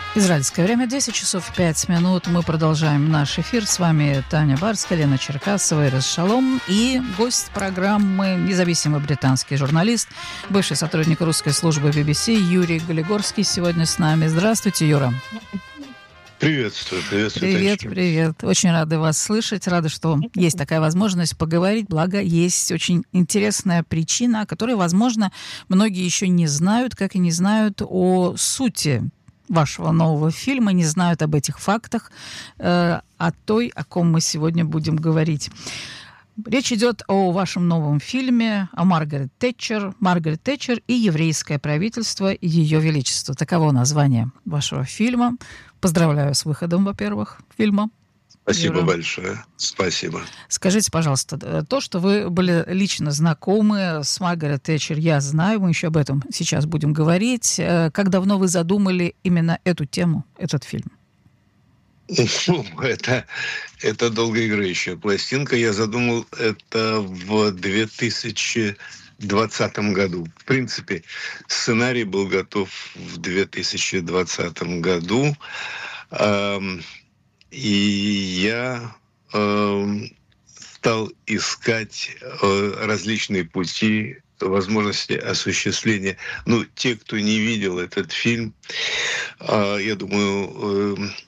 Израильское время 10 часов 5 минут. Мы продолжаем наш эфир. С вами Таня Барская, Лена Черкасова, Эрес Шалом. И гость программы, независимый британский журналист, бывший сотрудник русской службы BBC Юрий Галигорский сегодня с нами. Здравствуйте, Юра. Приветствую, Привет, привет. Очень рады вас слышать. Рада, что есть такая возможность поговорить. Благо, есть очень интересная причина, о которой, возможно, многие еще не знают, как и не знают о сути вашего нового фильма, не знают об этих фактах, о той, о ком мы сегодня будем говорить. Речь идет о вашем новом фильме, о Маргарет Тэтчер и еврейское правительство и Ее Величество. Таково название вашего фильма. Поздравляю с выходом, во-первых, фильма. Спасибо Юра. большое. Спасибо. Скажите, пожалуйста, то, что вы были лично знакомы с Маргарет Тэтчер, я знаю, мы еще об этом сейчас будем говорить. Как давно вы задумали именно эту тему, этот фильм? Это долгоиграющая пластинка. Я задумал это в 2020 году. В принципе, сценарий был готов в 2020 году. И я стал искать различные пути, возможности осуществления. Те, кто не видел этот фильм, я думаю,